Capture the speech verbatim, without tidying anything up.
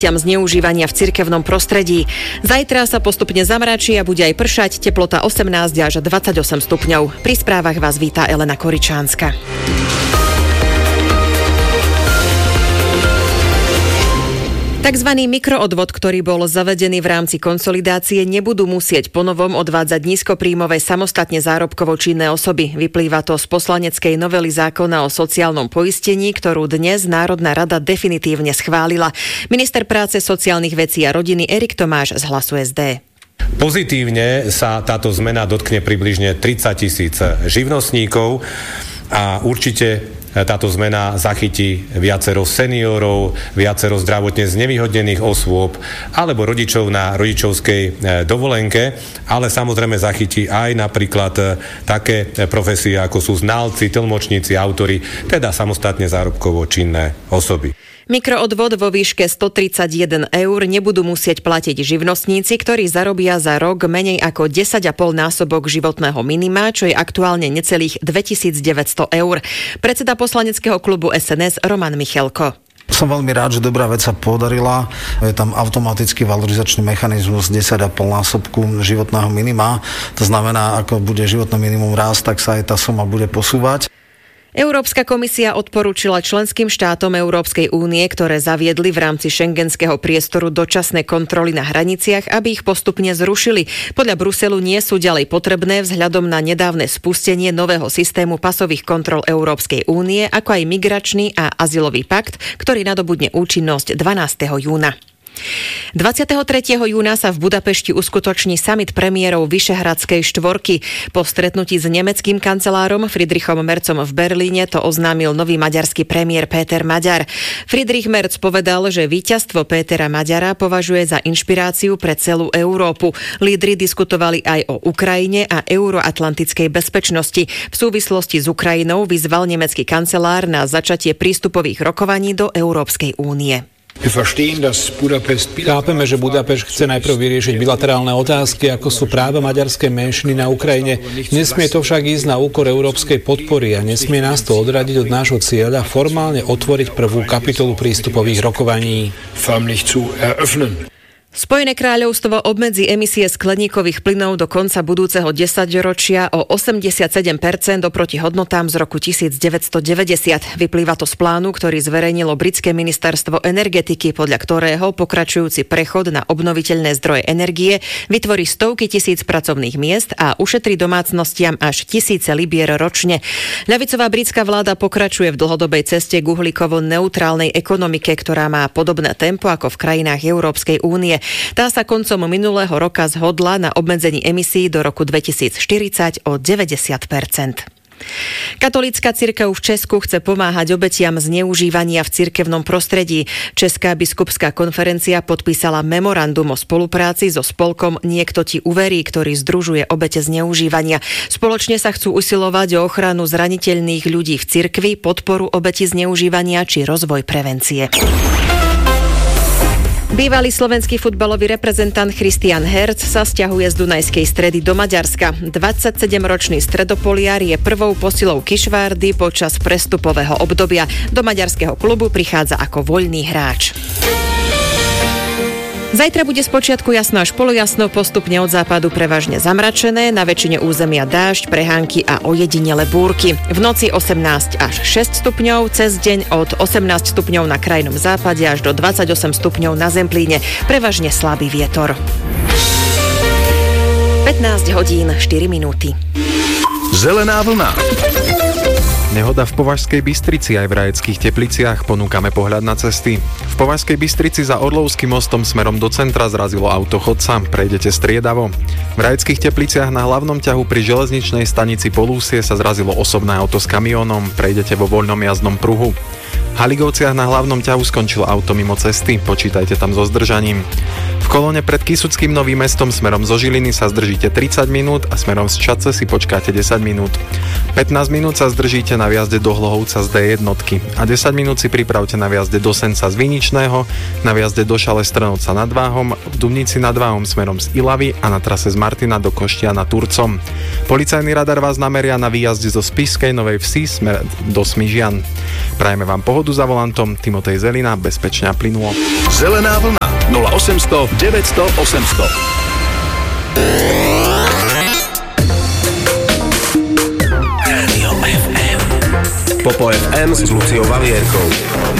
zneužívania v cirkevnom prostredí. Zajtra sa postupne zamračí a bude aj pršať, teplota osemnásť až dvadsaťosem stupňov. Pri správach vás víta Elena Koričánska. Takzvaný mikroodvod, ktorý bol zavedený v rámci konsolidácie, nebudú musieť ponovom odvádzať nízkopríjmové samostatne zárobkovo činné osoby. Vyplýva to z poslaneckej novely zákona o sociálnom poistení, ktorú dnes Národná rada definitívne schválila. Minister práce, sociálnych vecí a rodiny Erik Tomáš z Hlasu es dé. Pozitívne sa táto zmena dotkne približne tridsať tisíc živnostníkov a určite táto zmena zachytí viacero seniorov, viacero zdravotne znevýhodnených osôb alebo rodičov na rodičovskej dovolenke, ale samozrejme zachytí aj napríklad také profesie, ako sú znalci, tlmočníci, autori, teda samostatne zárobkovo činné osoby. Mikroodvod vo výške stotridsaťjeden eur nebudú musieť platiť živnostníci, ktorí zarobia za rok menej ako desať a pol násobok životného minima, čo je aktuálne necelých dvetisícdeväťsto eur. Predseda poslaneckého klubu es en es Roman Michelko. Som veľmi rád, že dobrá vec sa podarila. Je tam automatický valorizačný mechanizmus desať a pol násobku životného minima. To znamená, ako bude životné minimum rásť, tak sa aj tá suma bude posúvať. Európska komisia odporúčila členským štátom Európskej únie, ktoré zaviedli v rámci šengenského priestoru dočasné kontroly na hraniciach, aby ich postupne zrušili. Podľa Bruselu nie sú ďalej potrebné vzhľadom na nedávne spustenie nového systému pasových kontrol Európskej únie, ako aj migračný a azylový pakt, ktorý nadobudne účinnosť dvanásteho júna. dvadsiateho tretieho júna sa v Budapešti uskutoční summit premiérov Vyšehradskej štvorky. Po stretnutí s nemeckým kancelárom Friedrichom Merzom v Berlíne to oznámil nový maďarský premiér Péter Maďar. Friedrich Merz povedal, že víťazstvo Pétera Maďara považuje za inšpiráciu pre celú Európu. Lídri diskutovali aj o Ukrajine a euroatlantickej bezpečnosti. V súvislosti s Ukrajinou vyzval nemecký kancelár na začatie prístupových rokovaní do Európskej únie. Chápeme, že Budapešť chce najprv vyriešiť bilaterálne otázky, ako sú práva maďarskej menšiny na Ukrajine. Nesmie to však ísť na úkor európskej podpory a nesmie nás to odradiť od nášho cieľa formálne otvoriť prvú kapitolu prístupových rokovaní. Spojené kráľovstvo obmedzí emisie skleníkových plynov do konca budúceho desaťročia o osemdesiatsedem percent oproti hodnotám z roku devätnásťstodeväťdesiat. Vyplýva to z plánu, ktorý zverejnilo britské ministerstvo energetiky, podľa ktorého pokračujúci prechod na obnoviteľné zdroje energie vytvorí stovky tisíc pracovných miest a ušetrí domácnostiam až tisíce libier ročne. Ľavicová britská vláda pokračuje v dlhodobej ceste k uhlíkovo-neutrálnej ekonomike, ktorá má podobné tempo ako v krajinách Európskej únie. Tá sa koncom minulého roka zhodla na obmedzení emisí do roku dvetisícštyridsať o deväťdesiat percent. Katolícka cirkev v Česku chce pomáhať obetiam zneužívania v cirkevnom prostredí. Česká biskupská konferencia podpísala memorandum o spolupráci so spolkom Niekto ti uverí, ktorý združuje obete zneužívania. Spoločne sa chcú usilovať o ochranu zraniteľných ľudí v cirkvi, podporu obeti zneužívania či rozvoj prevencie. Bývalý slovenský futbalový reprezentant Christian Herc sa sťahuje z Dunajskej Stredy do Maďarska. dvadsaťsedemročný stredopoliar je prvou posilou Kišvárdy počas prestupového obdobia. Do maďarského klubu prichádza ako voľný hráč. Zajtra bude spočiatku jasno až polojasno, postupne od západu prevažne zamračené, na väčšine územia dážď, prehánky a ojedinele búrky. V noci osemnásť až šesť stupňov, cez deň od osemnásť stupňov na krajnom západe až do dvadsaťosem stupňov na Zemplíne, prevažne slabý vietor. pätnásť hodín štyri minúty. Zelená vlna. Nehoda v Považskej Bystrici aj v Rajeckých Tepliciach, ponúkame pohľad na cesty. V Považskej Bystrici za Orlovským mostom smerom do centra zrazilo auto chodca, prejdete striedavo. V Rajeckých Tepliciach na hlavnom ťahu pri železničnej stanici Polúsie sa zrazilo osobné auto s kamiónom, prejdete vo voľnom jazdnom pruhu. V Haligovciach na hlavnom ťahu skončilo auto mimo cesty, počítajte tam so zdržaním. V kolóne pred Kysuckým Novým Mestom smerom zo Žiliny sa zdržíte tridsať minút a smerom z Čadce si počkáte desať minút. pätnásť minút sa zdržíte na viazde do Hlohovca z dé jednotky a desať minút si pripravte na viazde do Senca z Viničného, na viazde do Šale Strnovca nad Váhom, v Dubnici nad Váhom smerom z Ilavy a na trase z Martina do Koštia nad Turcom. Policajný radar vás nameria na výjazde zo Spišskej Novej Vsi smer do Smižian. Prajeme vám pohodu za volantom. Timotej Zelina, bezpečne a plynulo. Zelená vlna nula osemsto deväťsto osemsto. Rádio ef em. Popo ef em s Luciou Valierkou.